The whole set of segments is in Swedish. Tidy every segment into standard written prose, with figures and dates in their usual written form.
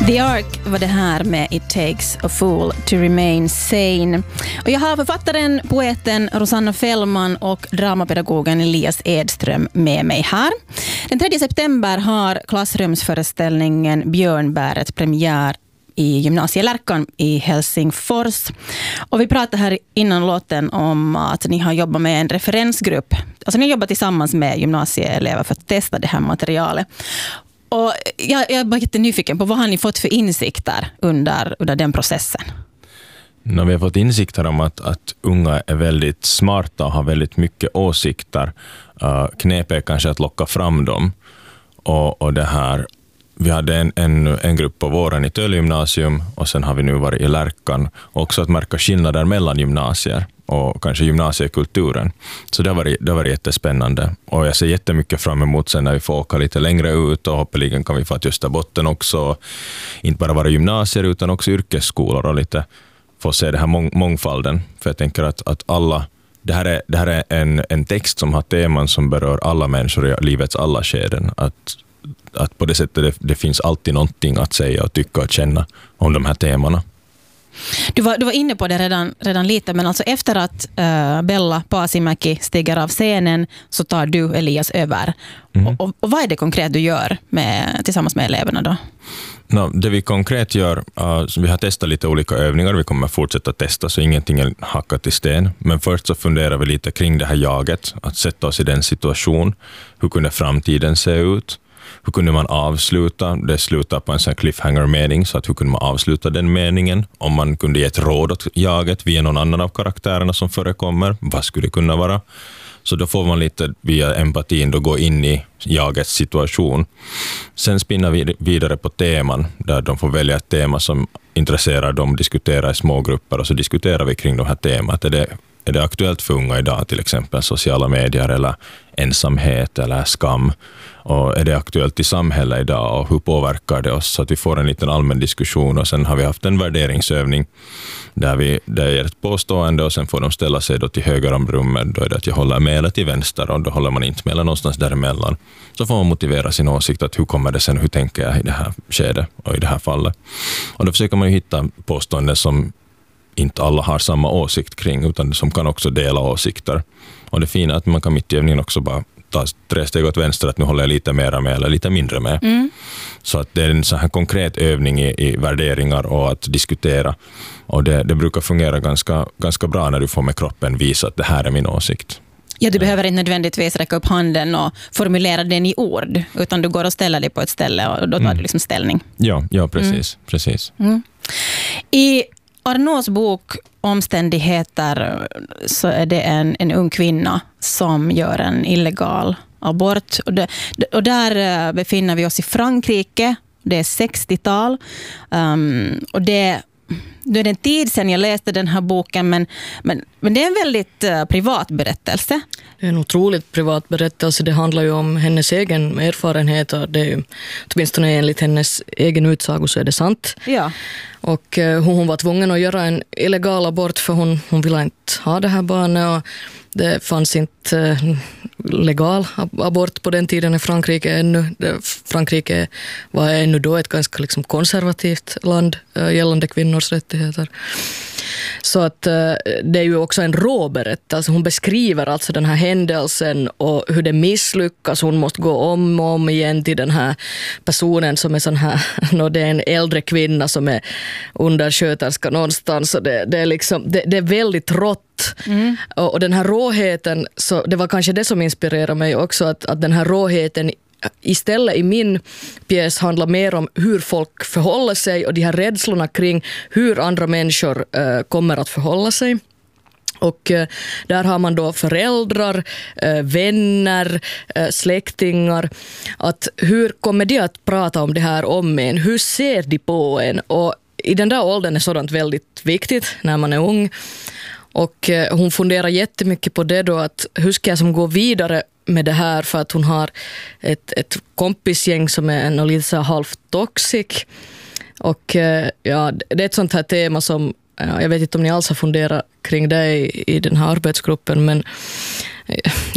The Ark var det här med It takes a fool to remain sane. Och jag har författaren, poeten Rosanna Fällman och dramapedagogen Elias Edström med mig här. Den 3 september har klassrumsföreställningen Björnbäret premiär i gymnasielärkan i Helsingfors. Och vi pratade här innan låten om att ni har jobbat med en referensgrupp. Alltså ni har jobbat tillsammans med gymnasieelever för att testa det här materialet. Och jag är bara jättenyfiken på vad har ni fått för insikter under den processen? Vi har fått insikter om att unga är väldigt smarta och har väldigt mycket åsikter. Knepet är kanske att locka fram dem. Och det här, vi hade en grupp på våren i Töle gymnasium och sen har vi nu varit i Lärkan. Också att märka skillnader mellan gymnasier och kanske gymnasiekulturen. Så det har varit jättespännande. Och jag ser jättemycket fram emot sen när vi får åka lite längre ut och hoppeligen kan vi få till Österbotten också. Inte bara vara gymnasier utan också yrkesskolor och lite få se det här mångfalden. För jag tänker att alla, det här är en text som har teman som berör alla människor i livets alla skeden. Att på det sättet det finns alltid någonting att säga och tycka och känna om de här temana. Du var inne på det redan lite, men alltså efter att Bella Pasimäki stiger av scenen så tar du, Elias, över. Och vad är det konkret du gör tillsammans med eleverna då? Det vi konkret gör, vi har testat lite olika övningar, vi kommer fortsätta testa så ingenting är hackat i sten. Men först så funderar vi lite kring det här jaget, att sätta oss i den situation. Hur kunde framtiden se ut? Hur kunde man avsluta? Det slutar på en sån cliffhanger-mening, så att hur kunde man avsluta den meningen? Om man kunde ge ett råd åt jaget via någon annan av karaktärerna som förekommer, vad skulle det kunna vara? Så då får man lite via empatin då gå in i jagets situation. Sen spinner vi vidare på teman, där de får välja ett tema som intresserar dem, diskutera i små grupper och så diskuterar vi kring de här temat. Är det aktuellt för unga idag, till exempel sociala medier eller ensamhet eller skam? Och är det aktuellt i samhället idag och hur påverkar det oss? Så att vi får en liten allmän diskussion och sen har vi haft en värderingsövning där jag ger ett påstående och sen får de ställa sig då till höger om rummet. Då är det att jag håller med eller till vänster och då håller man inte med eller någonstans däremellan. Så får man motivera sin åsikt att hur kommer det sen, hur tänker jag i det här skedet och i det här fallet. Och då försöker man ju hitta påståenden som inte alla har samma åsikt kring utan som kan också dela åsikter. Och det fina är att man kan mitt i övningen också bara ta 3 steg åt vänster att nu håller jag lite mera med eller lite mindre med. Så att det är en sån här konkret övning i värderingar och att diskutera. Och det brukar fungera ganska bra när du får med kroppen visa att det här är min åsikt. Ja, du behöver inte nödvändigtvis räcka upp handen och formulera den i ord, utan du går och ställer dig på ett ställe och då tar du liksom ställning. Ja, precis. I Arnaults bok Omständigheter så är det en ung kvinna som gör en illegal abort. Och där befinner vi oss i Frankrike. Det är 60-tal. Och det är en tid sedan jag läste den här boken, men det är en väldigt privat berättelse. Det är en otroligt privat berättelse. Det handlar ju om hennes egen erfarenhet och det är ju, åtminstone enligt hennes egen utsago så är det sant. Ja. Och hon var tvungen att göra en illegal abort för hon ville inte ha det här barnet och det fanns inte legal abort på den tiden i Frankrike ännu. Frankrike var ännu då ett ganska liksom konservativt land gällande kvinnors rättigheter. Så att det är ju också en råberättelse. Hon beskriver alltså den här händelsen och hur det misslyckas. Hon måste gå om och om igen till den här personen som är sån här, det är en äldre kvinna som är undersköterska någonstans. Och det är liksom, det är väldigt rått. Och den här råheten, så det var kanske det som inspirerade mig också, att den här råheten istället i min pjäs handlar mer om hur folk förhåller sig och de här rädslorna kring hur andra människor kommer att förhålla sig. Och där har man då föräldrar, vänner, släktingar. Att hur kommer de att prata om det här om en? Hur ser de på en? Och i den där åldern är sådant väldigt viktigt när man är ung. Och hon funderar jättemycket på det då, att hur ska jag som gå vidare med det här, för att hon har ett kompisgäng som är lite så halvt toxic. Och ja, det är ett sånt här tema som jag vet inte om ni alls har funderat kring det i den här arbetsgruppen, men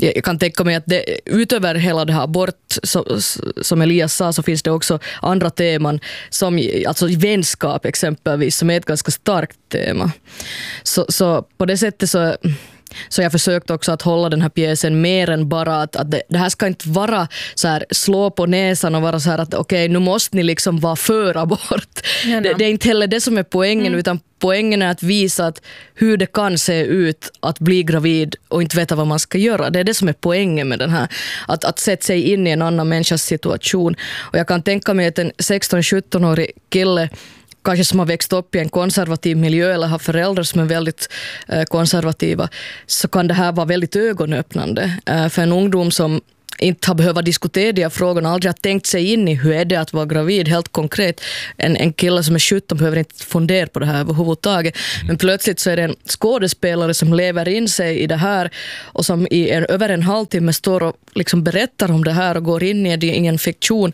jag kan tänka mig att utöver hela det här abort som Elias sa, så finns det också andra teman som alltså vänskap exempelvis, som är ett ganska starkt tema. Så på det sättet så jag försökt också att hålla den här pjäsen mer än bara att det här ska inte vara så här slå på näsan och vara så här att okej, nu måste ni liksom vara för abort. Det är inte heller det som är poängen, utan poängen är att visa att hur det kan se ut att bli gravid och inte veta vad man ska göra. Det är det som är poängen med den här. Att sätta sig in i en annan människas situation. Och jag kan tänka mig att en 16-17-årig kille kanske som har växt upp i en konservativ miljö eller har föräldrar som är väldigt konservativa, så kan det här vara väldigt ögonöppnande för en ungdom som inte har behövt diskutera de här frågorna, aldrig har tänkt sig in i hur är det att vara gravid helt konkret. En kille som är 17 behöver inte fundera på det här överhuvudtaget, men plötsligt så är det en skådespelare som lever in sig i det här och som över en halvtimme står och liksom berättar om det här och går in i en fiktion.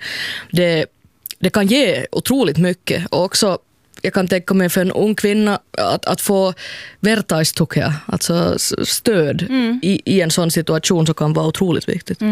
Det kan ge otroligt mycket, och också jag kan tänka mig för en ung kvinna att få vertaistukea, alltså stöd i en sån situation, så kan vara otroligt viktigt.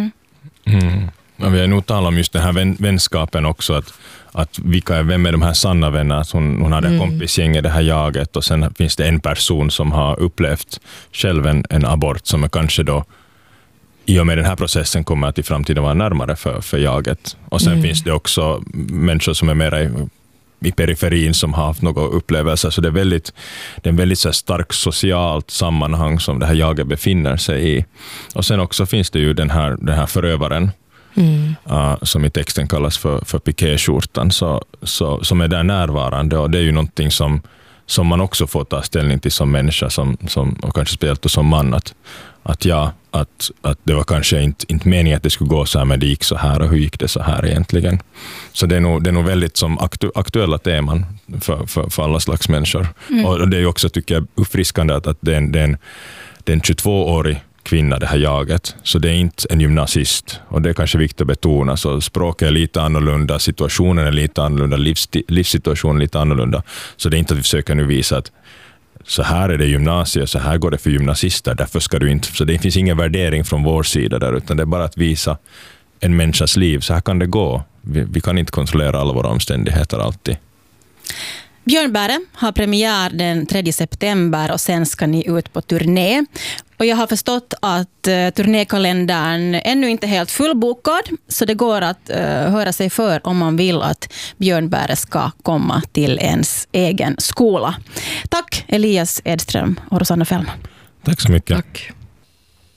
Ja, vi har nog talat om just den här vänskapen också, att vem är de här sanna vännerna? Hon hade kompisgänget, det här jaget, och sen finns det en person som har upplevt själv en abort som är kanske då i och med den här processen kommer att i framtiden vara närmare för jaget. Och sen finns det också människor som är mer i periferin som har haft några upplevelser. Så det är en väldigt så stark socialt sammanhang som det här jaget befinner sig i. Och sen också finns det ju den här förövaren som i texten kallas för pikéskjortan, som är där närvarande. Och det är ju någonting som man också får ta ställning till som människa, och kanske speciellt som man, att det var kanske inte meningen att det skulle gå så här, men det gick så här, och hur gick det så här egentligen? Så det är nog väldigt som aktuella teman för alla slags människor. Och det är ju också, tycker jag, uppfriskande att det är en 22-årig kvinna, det här jaget. Så det är inte en gymnasist, och det är kanske viktigt att betona. Så språket är lite annorlunda, situationen är lite annorlunda, livssituationen är lite annorlunda. Så det är inte att vi försöker nu visa att så här är det gymnasiet, så här går det för gymnasister, därför ska du inte. Så det finns ingen värdering från vår sida där, utan det är bara att visa en människas liv. Så här kan det gå. Vi kan inte kontrollera alla våra omständigheter alltid. Björnbären har premiär den 3 september och sen ska ni ut på turné. Och jag har förstått att turnékalendern ännu inte är helt fullbokad, så det går att höra sig för om man vill att Björnbären ska komma till ens egen skola. Tack Elias Edström och Rosanna Fällman. Tack så mycket. Tack.